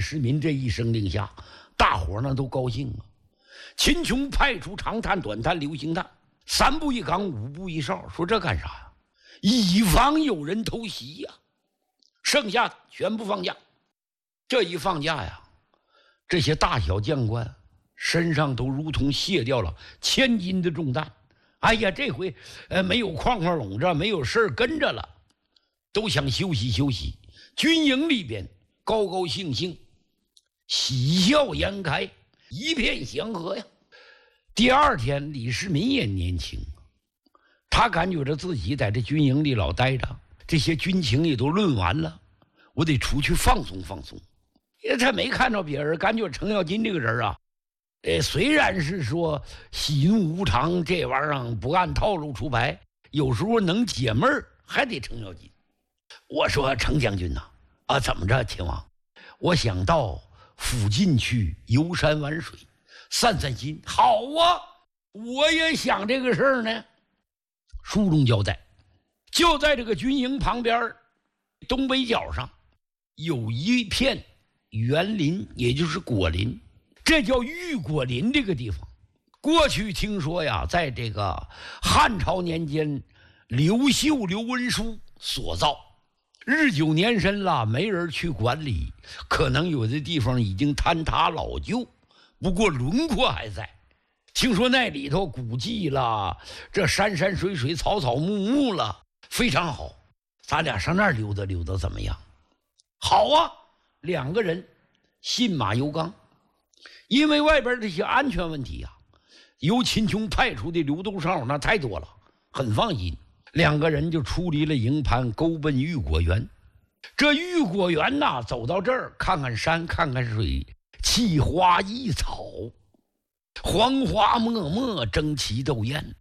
世民这一声令下，大伙儿呢都高兴啊。秦琼派出长探、短探、流星探，3步一岗，5步一哨，说这干啥呀？以防有人偷袭呀。剩下的全部放假。这一放假呀，这些大小将官身上都如同卸掉了1000斤的重担。哎呀，这回没有框框笼着，没有事儿跟着了，都想休息休息。军营里边高高兴兴，喜笑颜开，一片祥和呀。第2天，李世民也年轻，他感觉着自己在这军营里老待着，这些军情也都论完了，我得出去放松放松。因为他没看着别人，感觉程咬金这个人啊，虽然是说喜怒无常，这玩意儿不按套路出牌，有时候能解闷儿，还得程咬金。我说程将军呐，怎么着，秦王，我想到附近去游山玩水，散散心。好啊，我也想这个事儿呢。书中交代，就在这个军营旁边东北角上有一片园林，也就是果林，这叫玉果林。这个地方过去听说呀，在这个汉朝年间刘秀、刘文书所造，日久年深了，没人去管理，可能有的地方已经坍塌老旧，不过轮廓还在。听说那里头古迹了，这山山水水、草草木木了，非常好。咱俩上那儿溜达溜达怎么样？好啊，2个人信马由缰。因为外边这些安全问题啊，由秦琼派出的刘兜哨那太多了，很放心。2个人就出离了营盘，勾奔玉果园。这玉果园呐，走到这儿，看看山，看看水，奇花异草，黄花脉脉，争奇斗艳。